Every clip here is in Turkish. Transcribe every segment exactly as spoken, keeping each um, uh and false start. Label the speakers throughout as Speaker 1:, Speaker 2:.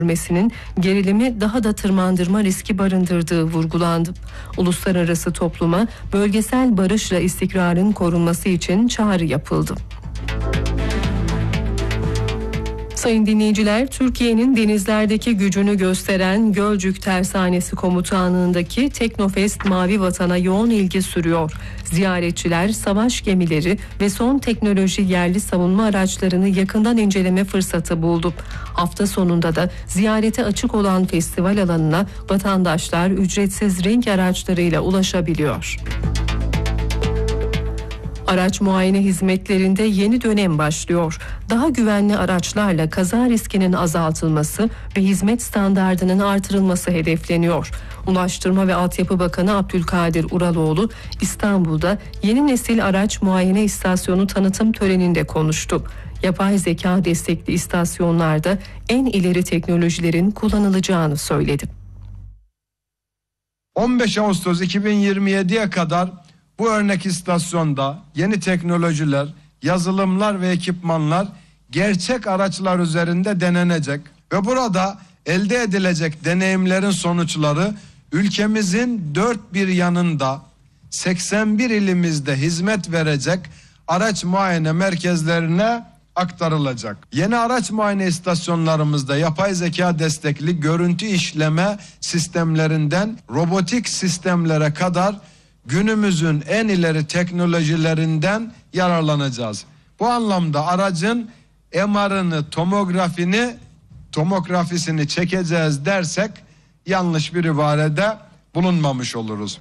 Speaker 1: sürmesinin gerilimi daha da tırmandırma riski barındırdığı vurgulandı. Uluslararası topluma bölgesel barışla istikrarın korunması için çağrı yapıldı. Sayın dinleyiciler, Türkiye'nin denizlerdeki gücünü gösteren Gölcük Tersanesi Komutanlığı'ndaki Teknofest Mavi Vatan'a yoğun ilgi sürüyor. Ziyaretçiler savaş gemileri ve son teknoloji yerli savunma araçlarını yakından inceleme fırsatı buldu. Hafta sonunda da ziyarete açık olan festival alanına vatandaşlar ücretsiz renk araçlarıyla ulaşabiliyor. Araç muayene hizmetlerinde yeni dönem başlıyor. Daha güvenli araçlarla kaza riskinin azaltılması ve hizmet standardının artırılması hedefleniyor. Ulaştırma ve Altyapı Bakanı Abdülkadir Uraloğlu İstanbul'da yeni nesil araç muayene istasyonu tanıtım töreninde konuştu. Yapay zeka destekli istasyonlarda en ileri teknolojilerin kullanılacağını söyledi.
Speaker 2: on beş Ağustos iki bin yirmi yediye kadar bu örnek istasyonda yeni teknolojiler, yazılımlar ve ekipmanlar gerçek araçlar üzerinde denenecek ve burada elde edilecek deneyimlerin sonuçları ülkemizin dört bir yanında seksen bir ilimizde hizmet verecek araç muayene merkezlerine aktarılacak. Yeni araç muayene istasyonlarımızda yapay zeka destekli görüntü işleme sistemlerinden robotik sistemlere kadar günümüzün en ileri teknolojilerinden yararlanacağız. Bu anlamda aracın M R'ını, tomografini, tomografisini çekeceğiz dersek yanlış bir ibarede bulunmamış oluruz.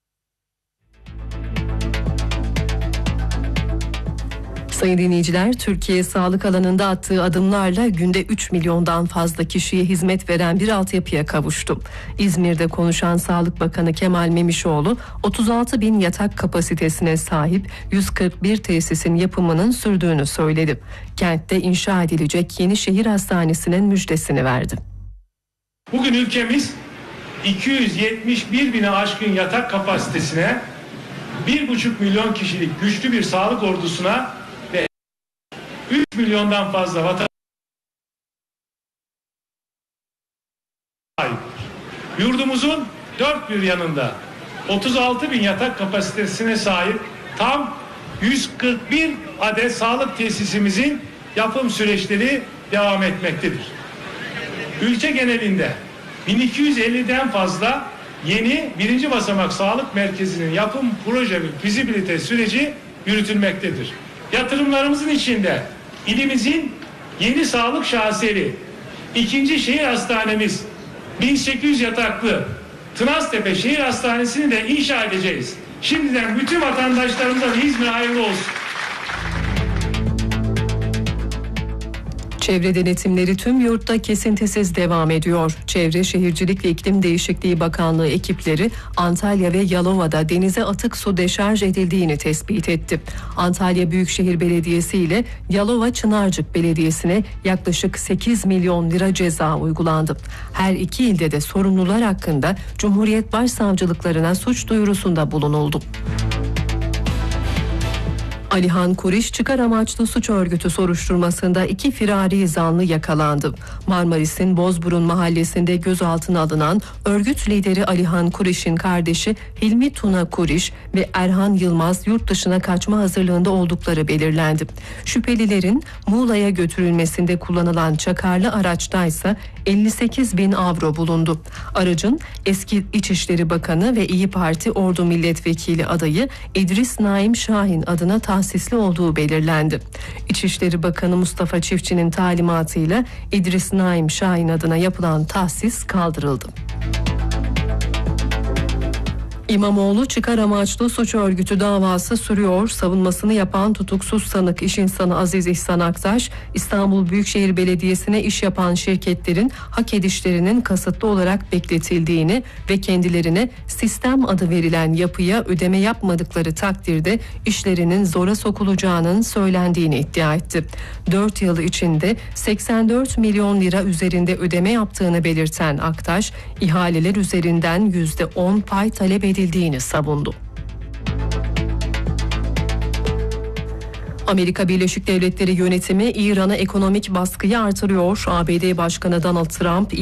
Speaker 1: Sayın dinleyiciler, Türkiye sağlık alanında attığı adımlarla günde üç milyondan fazla kişiye hizmet veren bir altyapıya kavuştu. İzmir'de konuşan Sağlık Bakanı Kemal Memişoğlu, otuz altı bin yatak kapasitesine sahip yüz kırk bir tesisin yapımının sürdüğünü söyledi. Kentte inşa edilecek yeni şehir hastanesinin müjdesini verdi.
Speaker 3: Bugün ülkemiz iki yüz yetmiş bir bine aşkın yatak kapasitesine, bir buçuk milyon kişilik güçlü bir sağlık ordusuna ve üç milyondan fazla vatandaş sahiptir. Yurdumuzun dört bir yanında otuz altı bin yatak kapasitesine sahip tam yüz kırk bir adet sağlık tesisimizin yapım süreçleri devam etmektedir. Ülke genelinde bin iki yüz elliden fazla yeni birinci basamak sağlık merkezinin yapım proje ve fizibilite süreci yürütülmektedir. Yatırımlarımızın içinde ilimizin yeni sağlık şaheseri, ikinci şehir hastanemiz, bin sekiz yüz yataklı Tınaztepe Şehir Hastanesi'ni de inşa edeceğiz. Şimdiden bütün vatandaşlarımıza İzmir hayırlı olsun.
Speaker 1: Çevre denetimleri tüm yurtta kesintisiz devam ediyor. Çevre Şehircilik ve İklim Değişikliği Bakanlığı ekipleri Antalya ve Yalova'da denize atık su deşarj edildiğini tespit etti. Antalya Büyükşehir Belediyesi ile Yalova Çınarcık Belediyesi'ne yaklaşık sekiz milyon lira ceza uygulandı. Her iki ilde de sorumlular hakkında Cumhuriyet Başsavcılıklarına suç duyurusunda bulunuldu. Alihan Kuriş çıkar amaçlı suç örgütü soruşturmasında iki firari zanlı yakalandı. Marmaris'in Bozburun mahallesinde gözaltına alınan örgüt lideri Alihan Kuriş'in kardeşi Hilmi Tuna Kuriş ve Erhan Yılmaz yurt dışına kaçma hazırlığında oldukları belirlendi. Şüphelilerin Muğla'ya götürülmesinde kullanılan çakarlı araçtaysa elli sekiz bin avro bulundu. Aracın eski İçişleri Bakanı ve İyi Parti Ordu Milletvekili adayı İdris Naim Şahin adına tahsisli olduğu belirlendi. İçişleri Bakanı Mustafa Çiftçi'nin talimatıyla İdris Naim Şahin adına yapılan tahsis kaldırıldı. İmamoğlu çıkar amaçlı suç örgütü davası sürüyor. Savunmasını yapan tutuksuz sanık iş insanı Aziz İhsan Aktaş, İstanbul Büyükşehir Belediyesi'ne iş yapan şirketlerin hak edişlerinin kasıtlı olarak bekletildiğini ve kendilerine sistem adı verilen yapıya ödeme yapmadıkları takdirde işlerinin zora sokulacağının söylendiğini iddia etti. dört yıl içinde seksen dört milyon lira üzerinde ödeme yaptığını belirten Aktaş, ihaleler üzerinden yüzde on pay talep edildiğini savundu. Amerika Birleşik Devletleri yönetimi İran'a ekonomik baskıyı artırıyor. A B D Başkanı Donald Trump